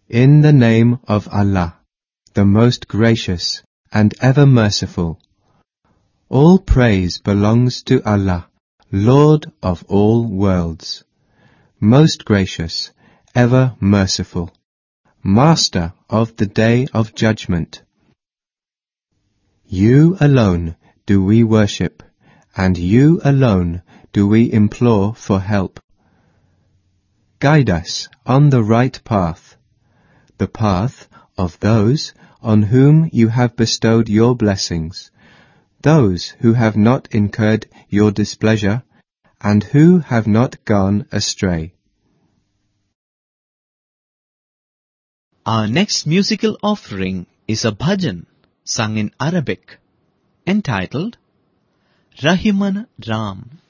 In the name of Allah, the most gracious and ever merciful. All praise belongs to Allah, Lord of all worlds, most gracious, ever merciful, Master of the Day of Judgment. You alone do we worship, and you alone do we implore for help. Guide us on the right path, the path of those on whom you have bestowed your blessings, those who have not incurred your displeasure, and who have not gone astray. Our next musical offering is a bhajan sung in Arabic, entitled Rahiman Ram.